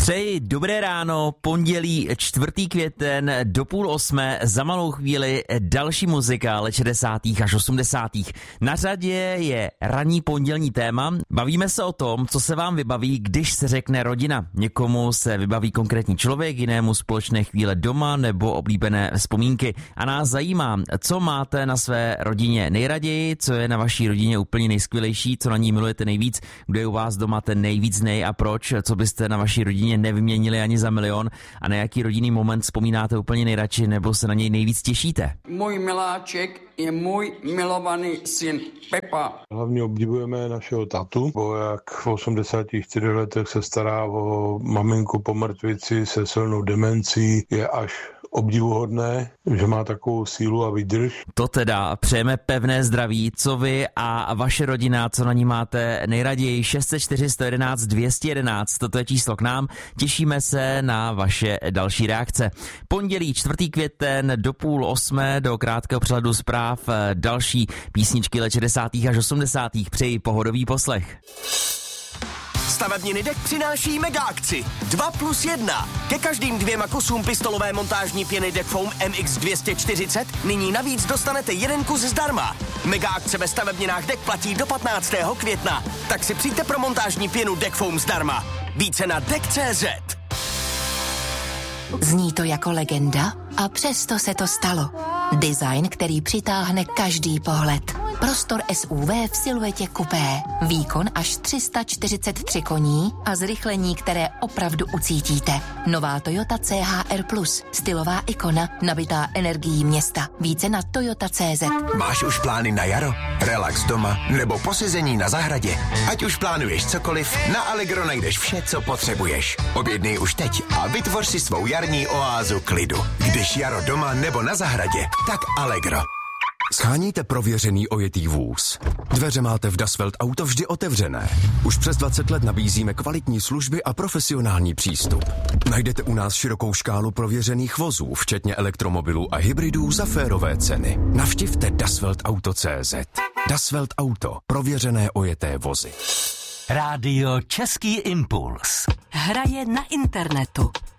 Přeji dobré ráno, pondělí 4. květen do 7:30, za malou chvíli další muzika let 60. až 80. Na řadě je ranní pondělní téma. Bavíme se o tom, co se vám vybaví, když se řekne rodina. Někomu se vybaví konkrétní člověk, jinému společné chvíle doma nebo oblíbené vzpomínky. A nás zajímá, co máte na své rodině nejraději, co je na vaší rodině úplně nejskvělejší, co na ní milujete nejvíc, kdo je u vás doma ten nejvíc a proč, co byste na vaší rodině nevyměnili ani za milion a na jaký rodinný moment vzpomínáte úplně nejradši nebo se na něj nejvíc těšíte. Můj miláček je můj milovaný syn Pepa. Hlavně obdivujeme našeho tátu, bo jak v 84 letech se stará o maminku po mrtvici se silnou demencí, je až obdivuhodné, že má takovou sílu a výdrž. To teda přejeme pevné zdraví, co vy a vaše rodina, co na ní máte nejraději. 604 111 211, toto je číslo k nám. Těšíme se na vaše další reakce. Pondělí 4. květen do 7:30 do krátkého přehledu zpráv další písničky let 60. až 80. Přeji pohodový poslech. Stavební Nidek přináší mega akci 2+1. Ke každým 2 kusům pistolové montážní pěny Deckfoam MX240 nyní navíc dostanete 1 kus zdarma. Mega akce ve stavebninách Deck platí do 15. května. Tak si přijďte pro montážní pěnu Deckfoam zdarma. Více na deck.cz. Zní to jako legenda a přesto se to stalo. Design, který přitáhne každý pohled. Prostor SUV v siluetě kupé. Výkon až 343 koní a zrychlení, které opravdu ucítíte. Nová Toyota CHR+, stylová ikona, nabitá energií města. Více na toyota.cz. Máš už plány na jaro? Relax doma nebo posezení na zahradě? Ať už plánuješ cokoliv, na Allegro najdeš vše, co potřebuješ. Objednej už teď a vytvoř si svou jarní oázu klidu. Když jaro doma nebo na zahradě, tak Allegro. Sháníte prověřený ojetý vůz. Dveře máte v Das Welt Auto vždy otevřené. Už přes 20 let nabízíme kvalitní služby a profesionální přístup. Najdete u nás širokou škálu prověřených vozů, včetně elektromobilů a hybridů za férové ceny. Navštivte dasweltauto.cz. Das Welt Auto. Prověřené ojeté vozy. Rádio Český impuls. Hraje na internetu.